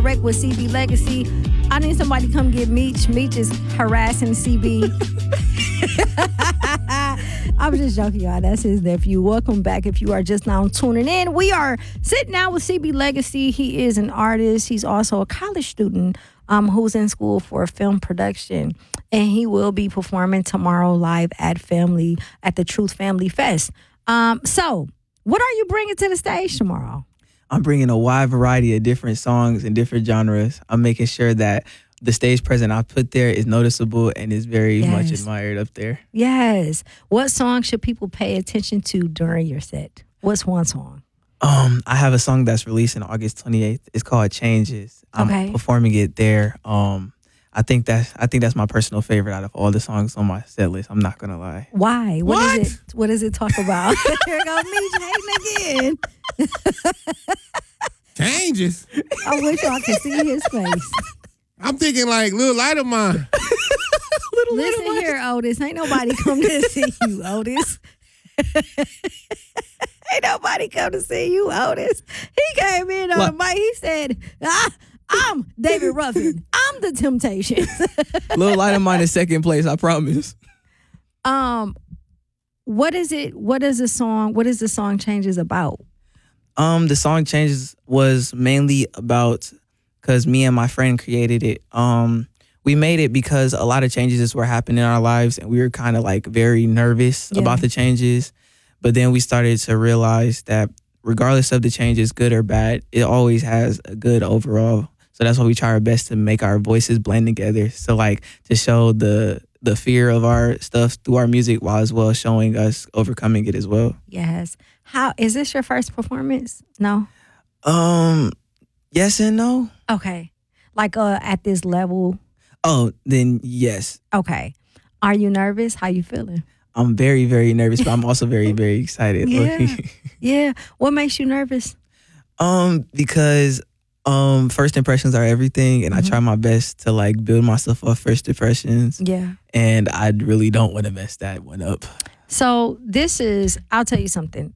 Direct with CB Legacy. I need somebody to come get Meech. Meech is harassing CB. I was just joking, y'all. That's his nephew. Welcome back if you are just now tuning in. We are sitting down with CB Legacy. He is an artist. He's also a college student who's in school for film production. And he will be performing tomorrow live at the Truth Family Fest. So, what are you bringing to the stage tomorrow? I'm bringing a wide variety of different songs and different genres. I'm making sure that the stage presence I put there is noticeable and is very much admired up there. Yes. What song should people pay attention to during your set? What's one song? I have a song that's releasing August 28th. It's called Changes. I'm performing it there. I think that's my personal favorite out of all the songs on my set list. I'm not gonna lie. Why? What does it talk about? Here goes me hating again. Changes. I wish y'all could see his face. I'm thinking like Little Light of Mine. Listen here, Otis. Ain't nobody come to see you, Otis. Ain't nobody come to see you, Otis. He came in on the mic. He said, I'm David Ruffin. I'm the Temptations. Little Light of Mine is second place, I promise. What is the song Changes about? The song Changes was mainly about, because me and my friend created it. We made it because a lot of changes were happening in our lives and we were kind of like very nervous about the changes. But then we started to realize that regardless of the changes, good or bad, it always has a good overall. So that's why we try our best to make our voices blend together. So like to show the fear of our stuff through our music while as well showing us overcoming it as well. Yes. How is this your first performance? No? Yes and no. Okay. Like at this level? Oh, then yes. Okay. Are you nervous? How you feeling? I'm very, very nervous, but I'm also very, very excited. Yeah. What makes you nervous? Because first impressions are everything, and I try my best to like build myself off first impressions. Yeah. And I really don't want to mess that one up. So I'll tell you something.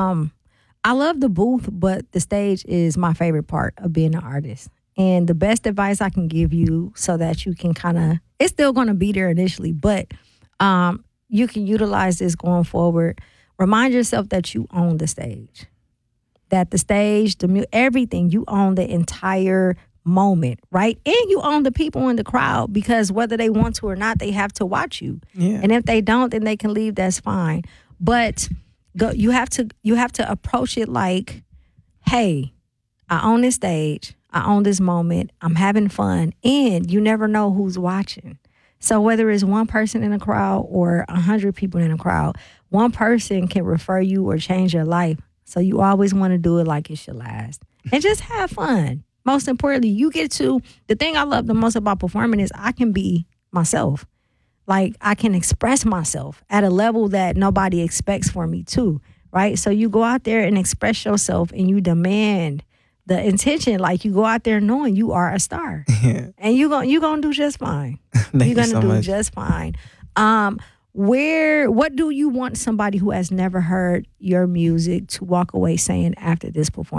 I love the booth, but the stage is my favorite part of being an artist. And the best advice I can give you so that you can it's still going to be there initially, but you can utilize this going forward. Remind yourself that you own the stage. That the stage, everything, you own the entire moment, right? And you own the people in the crowd because whether they want to or not, they have to watch you. Yeah. And if they don't, then they can leave, that's fine. But you have to approach it like, hey, I own this stage. I own this moment. I'm having fun. And you never know who's watching. So whether it's one person in a crowd or 100 people in a crowd, one person can refer you or change your life. So you always want to do it like it should last. And just have fun. Most importantly, the thing I love the most about performing is I can be myself. Like I can express myself at a level that nobody expects for me too, right? So you go out there and express yourself and you demand the intention, like you go out there knowing you are a star. Yeah. And you're gonna do just fine. You're gonna do just fine. What do you want somebody who has never heard your music to walk away saying after this performance?